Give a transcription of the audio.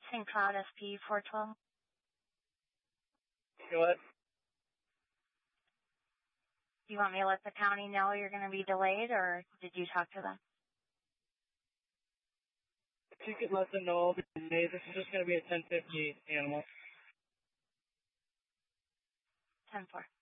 St. Cloud SP 412. What? Do you want me to let the county know you're going to be delayed, or did you talk to them? If you could let them know, this is just going to be a 1050 animal. 10-4.